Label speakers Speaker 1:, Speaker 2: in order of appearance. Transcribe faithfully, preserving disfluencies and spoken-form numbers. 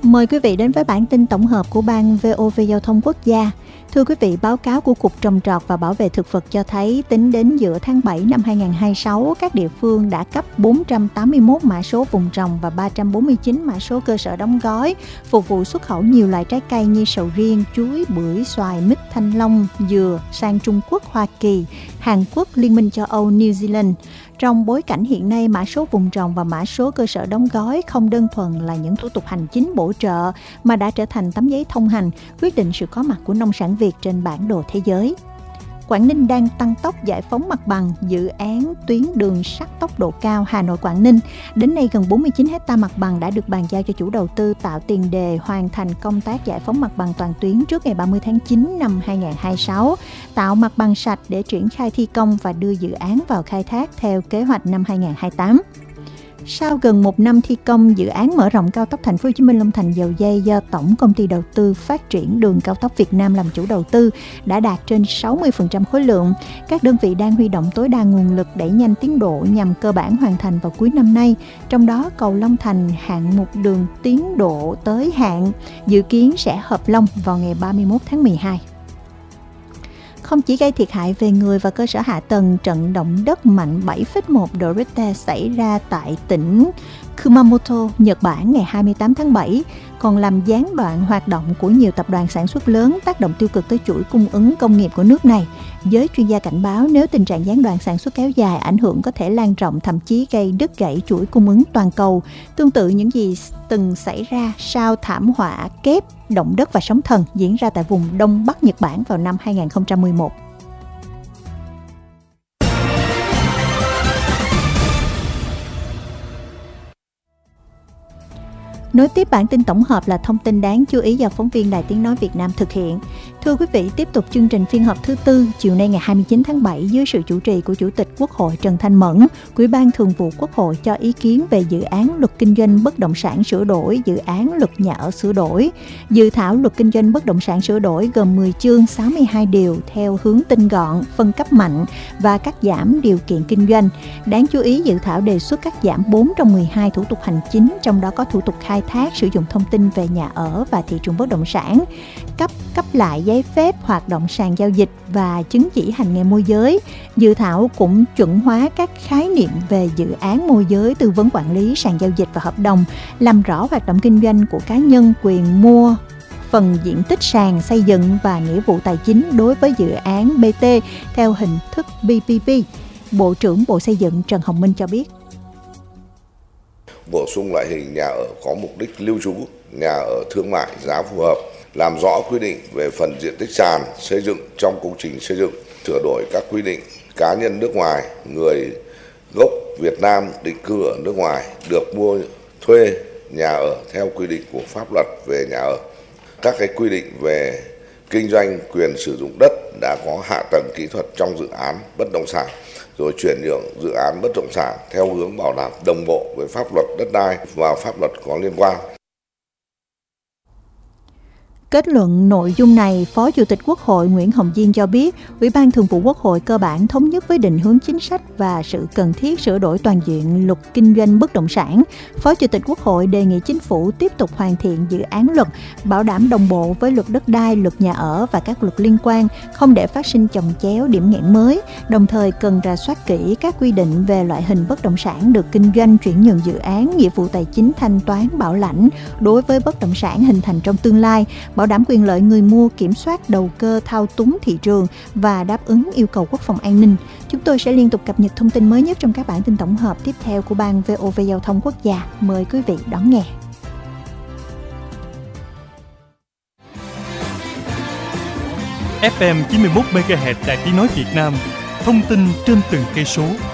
Speaker 1: Mời quý vị đến với bản tin tổng hợp của Ban vê o vê Giao thông Quốc gia. Thưa quý vị, báo cáo của Cục Trồng trọt và Bảo vệ Thực vật cho thấy tính đến giữa tháng bảy năm hai nghìn không trăm hai mươi sáu, các địa phương đã cấp bốn trăm tám mươi mốt mã số vùng trồng và ba trăm bốn mươi chín mã số cơ sở đóng gói, phục vụ xuất khẩu nhiều loại trái cây như sầu riêng, chuối, bưởi, xoài, mít, thanh long, dừa sang Trung Quốc, Hoa Kỳ, Hàn Quốc, Liên minh châu Âu, New Zealand. Trong bối cảnh hiện nay, mã số vùng trồng và mã số cơ sở đóng gói không đơn thuần là những thủ tục hành chính bổ trợ mà đã trở thành tấm giấy thông hành, quyết định sự có mặt của nông sản Việt trên bản đồ thế giới. Quảng Ninh đang tăng tốc giải phóng mặt bằng dự án tuyến đường sắt tốc độ cao Hà Nội - Quảng Ninh. Đến nay, gần bốn mươi chín héc ta mặt bằng đã được bàn giao cho chủ đầu tư, tạo tiền đề hoàn thành công tác giải phóng mặt bằng toàn tuyến trước ngày ba mươi tháng chín năm hai nghìn không trăm hai mươi sáu, tạo mặt bằng sạch để triển khai thi công và đưa dự án vào khai thác theo kế hoạch năm hai nghìn không trăm hai mươi tám. Sau gần một năm thi công, dự án mở rộng cao tốc Thành phố Hồ Chí Minh - Long Thành - Dầu Giây do Tổng Công ty Đầu tư Phát triển Đường Cao tốc Việt Nam làm chủ đầu tư đã đạt trên sáu mươi phần trăm khối lượng. Các đơn vị đang huy động tối đa nguồn lực đẩy nhanh tiến độ nhằm cơ bản hoàn thành vào cuối năm nay. Trong đó, cầu Long Thành hạng mục đường tiến độ tới hạn, dự kiến sẽ hợp long vào ngày ba mươi mốt tháng mười hai. Không chỉ gây thiệt hại về người và cơ sở hạ tầng, trận động đất mạnh bảy phẩy một độ Richter xảy ra tại tỉnh Kumamoto, Nhật Bản ngày hai mươi tám tháng bảy, còn làm gián đoạn hoạt động của nhiều tập đoàn sản xuất lớn, tác động tiêu cực tới chuỗi cung ứng công nghiệp của nước này. Giới chuyên gia cảnh báo nếu tình trạng gián đoạn sản xuất kéo dài, ảnh hưởng có thể lan rộng, thậm chí gây đứt gãy chuỗi cung ứng toàn cầu, tương tự những gì từng xảy ra sau thảm họa kép, động đất và sóng thần diễn ra tại vùng Đông Bắc Nhật Bản vào năm hai nghìn không trăm mười một. Nối tiếp bản tin tổng hợp là thông tin đáng chú ý do phóng viên Đài Tiếng Nói Việt Nam thực hiện. Thưa quý vị, tiếp tục chương trình phiên họp thứ tư chiều nay ngày hai mươi chín tháng bảy dưới sự chủ trì của Chủ tịch Quốc hội Trần Thanh Mẫn, Ủy ban Thường vụ Quốc hội cho ý kiến về dự án Luật Kinh doanh Bất động sản sửa đổi, dự án Luật Nhà ở sửa đổi. Dự thảo Luật Kinh doanh Bất động sản sửa đổi gồm mười chương, sáu mươi hai điều theo hướng tinh gọn, phân cấp mạnh và cắt giảm điều kiện kinh doanh. Đáng chú ý, dự thảo đề xuất cắt giảm bốn trong mười hai thủ tục hành chính, trong đó có thủ tục khai thác sử dụng thông tin về nhà ở và thị trường bất động sản, cấp cấp lại giấy phép hoạt động sàn giao dịch và chứng chỉ hành nghề môi giới. Dự thảo cũng chuẩn hóa các khái niệm về dự án môi giới, tư vấn quản lý, sàn giao dịch và hợp đồng, làm rõ hoạt động kinh doanh của cá nhân, quyền mua phần diện tích sàn xây dựng và nghĩa vụ tài chính đối với dự án bê tê theo hình thức pê pê pê. Bộ trưởng Bộ Xây dựng Trần Hồng Minh cho biết.
Speaker 2: Bổ sung loại hình nhà ở có mục đích lưu trú, nhà ở thương mại giá phù hợp, làm rõ quy định về phần diện tích sàn xây dựng trong công trình xây dựng, sửa đổi các quy định cá nhân nước ngoài, người gốc Việt Nam định cư ở nước ngoài được mua thuê nhà ở theo quy định của pháp luật về nhà ở. Các cái quy định về kinh doanh quyền sử dụng đất đã có hạ tầng kỹ thuật trong dự án bất động sản, rồi chuyển nhượng dự án bất động sản theo hướng bảo đảm đồng bộ với pháp luật đất đai và pháp luật có liên quan.
Speaker 1: Kết luận nội dung này, Phó Chủ tịch Quốc hội Nguyễn Hồng Diên cho biết, Ủy ban Thường vụ Quốc hội cơ bản thống nhất với định hướng chính sách và sự cần thiết sửa đổi toàn diện Luật Kinh doanh Bất động sản. Phó Chủ tịch Quốc hội đề nghị Chính phủ tiếp tục hoàn thiện dự án luật, bảo đảm đồng bộ với Luật Đất đai, Luật Nhà ở và các luật liên quan, không để phát sinh chồng chéo, điểm nghẽn mới. Đồng thời cần rà soát kỹ các quy định về loại hình bất động sản được kinh doanh, chuyển nhượng dự án, nghĩa vụ tài chính, thanh toán, bảo lãnh đối với bất động sản hình thành trong tương lai, bảo đảm quyền lợi người mua, kiểm soát đầu cơ thao túng thị trường và đáp ứng yêu cầu quốc phòng an ninh. Chúng tôi sẽ liên tục cập nhật thông tin mới nhất trong các bản tin tổng hợp tiếp theo của Ban vê o vê Giao thông Quốc gia. Mời quý vị đón nghe.
Speaker 3: ép em chín mươi mốt mê ga héc Đài Tiếng Nói Việt Nam, thông tin trên từng cây số.